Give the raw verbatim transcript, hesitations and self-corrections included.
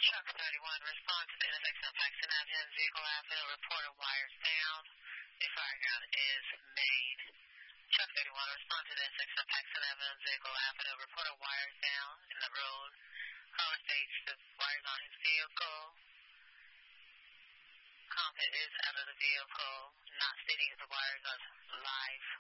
Truck thirty-one, respond to the intersection of Paxton Avenue and Vehicle Avenue. Reported wires down. The fireground is Main. Truck thirty-one, respond to the intersection of Paxton Avenue and Vehicle Avenue. Reported wires down in the road. Caller states the wires on his vehicle. Content is out of the vehicle, not stating if the wires are live